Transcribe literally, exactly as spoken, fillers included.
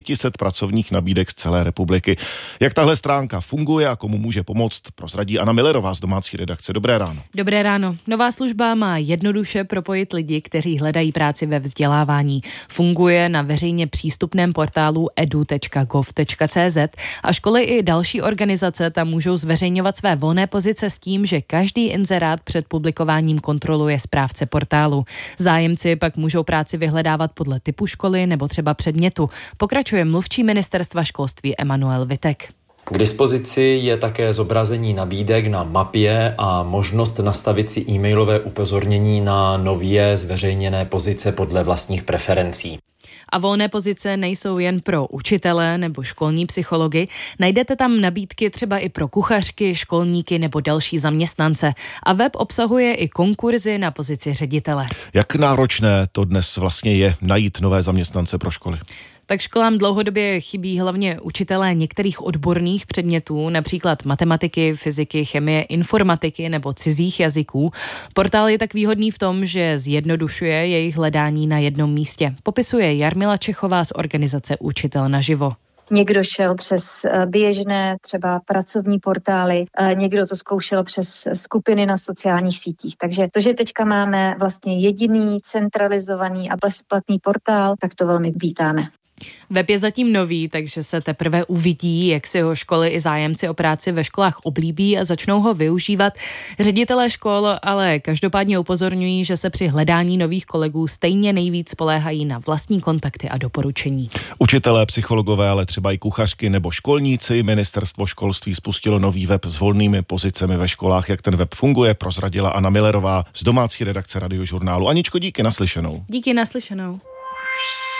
set pracovních nabídek z celé republiky. Jak tahle stránka funguje a komu může pomoct, prozradí Anna Millerová z domácí redakce. Dobré ráno. Dobré ráno. Nová služba má jednoduše propojit lidi, kteří hledají práci ve vzdělávání. Funguje na veřejně přístupném portálu edu tečka gov tečka cé zet a školy i další organizace tam můžou zveřejňovat své volné pozice s tím, že každý inzerát před publikováním kontroluje správce portálu. Zájemci pak můžou práci vyhledávat podle typu školy nebo třeba předmětu. Pokračuje mluvčí ministerstva školství Emanuel Vitek. K dispozici je také zobrazení nabídek na mapě a možnost nastavit si e-mailové upozornění na nově zveřejněné pozice podle vlastních preferencí. A volné pozice nejsou jen pro učitele nebo školní psychology. Najdete tam nabídky třeba i pro kuchařky, školníky nebo další zaměstnance. A web obsahuje i konkurzy na pozici ředitele. Jak náročné to dnes vlastně je najít nové zaměstnance pro školy? Tak školám dlouhodobě chybí hlavně učitelé některých odborných předmětů, například matematiky, fyziky, chemie, informatiky nebo cizích jazyků. Portál je tak výhodný v tom, že zjednodušuje jejich hledání na jednom místě. Popisuje Jarmila Čechová z organizace Učitel naživo. Někdo šel přes běžné třeba pracovní portály, někdo to zkoušel přes skupiny na sociálních sítích. Takže to, že teďka máme vlastně jediný centralizovaný a bezplatný portál, tak to velmi vítáme. Web je zatím nový, takže se teprve uvidí, jak si ho školy i zájemci o práci ve školách oblíbí a začnou ho využívat. Ředitelé škol ale každopádně upozorňují, že se při hledání nových kolegů stejně nejvíc spoléhají na vlastní kontakty a doporučení. Učitelé, psychologové, ale třeba i kuchařky nebo školníci. Ministerstvo školství spustilo nový web s volnými pozicemi ve školách. Jak ten web funguje, prozradila Anna Millerová z domácí redakce Radiožurnálu. Aničko, díky, naslyšenou. Díky, naslyšenou.